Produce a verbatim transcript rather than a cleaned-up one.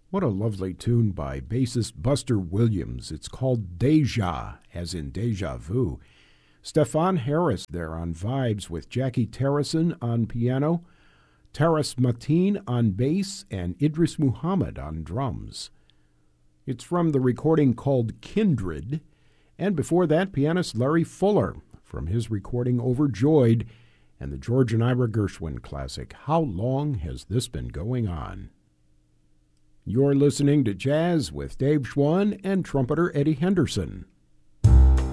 What a lovely tune by bassist Buster Williams. It's called Deja, as in deja vu. Stefan Harris there on vibes with Jackie Terrison on piano, Taras Mateen on bass, and Idris Muhammad on drums. It's from the recording called Kindred, and before that, pianist Larry Fuller from his recording Overjoyed, and the George and Ira Gershwin classic, How Long Has This Been Going On? You're listening to Jazz with Dave Schwann and trumpeter Eddie Henderson.